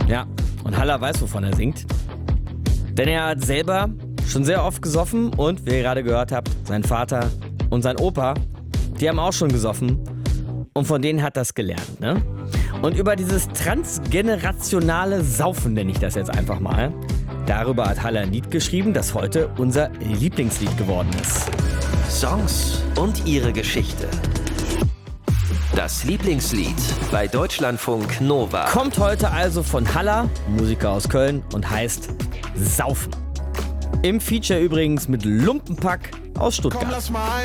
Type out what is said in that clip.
Ja, und Haller weiß, wovon er singt. Denn er hat selber schon sehr oft gesoffen und, wie ihr gerade gehört habt, sein Vater und sein Opa, die haben auch schon gesoffen und von denen hat das gelernt, ne? Und über dieses transgenerationale Saufen, nenne ich das jetzt einfach mal, darüber hat Haller ein Lied geschrieben, das heute unser Lieblingslied geworden ist. Songs und ihre Geschichte. Das Lieblingslied bei Deutschlandfunk Nova. Kommt heute also von Haller, Musiker aus Köln, und heißt Saufen. Im Feature übrigens mit Lumpenpack aus Stuttgart. Komm, lass mal